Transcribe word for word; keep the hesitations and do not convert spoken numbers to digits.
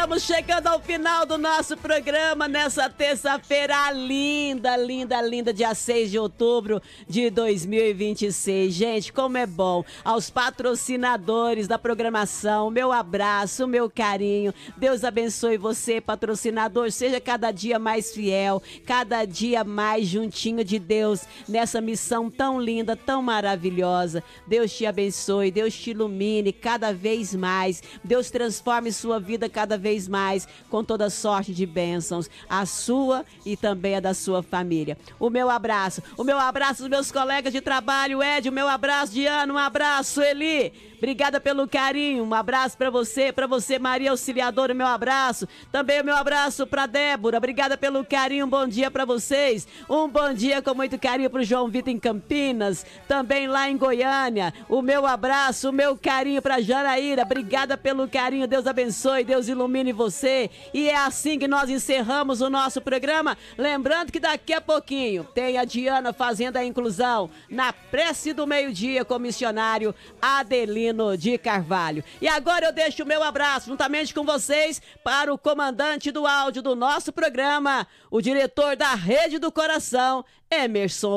Estamos chegando ao final do nosso programa nessa terça-feira linda, linda, linda, dia seis de outubro de dois mil e vinte e seis. Gente, como é bom. Aos patrocinadores da programação, meu abraço, meu carinho. Deus abençoe você, patrocinador. Seja cada dia mais fiel, cada dia mais juntinho de Deus nessa missão tão linda, tão maravilhosa. Deus te abençoe, Deus te ilumine cada vez mais. Deus transforme sua vida cada vez mais com toda sorte de bênçãos, a sua e também a da sua família. O meu abraço, o meu abraço dos meus colegas de trabalho, Ed, o meu abraço, Diana, um abraço, Eli. Obrigada pelo carinho, um abraço para você, para você, Maria Auxiliadora, o meu abraço. Também o meu abraço para Débora, obrigada pelo carinho, um bom dia para vocês. Um bom dia com muito carinho para o João Vitor em Campinas, também lá em Goiânia. O meu abraço, o meu carinho para Janaíra, obrigada pelo carinho, Deus abençoe, Deus ilumine você. E é assim que nós encerramos o nosso programa. Lembrando que daqui a pouquinho tem a Diana fazendo a inclusão na prece do meio-dia com o missionário Adelino de Carvalho. E agora eu deixo o meu abraço juntamente com vocês para o comandante do áudio do nosso programa, o diretor da Rede do Coração, Emerson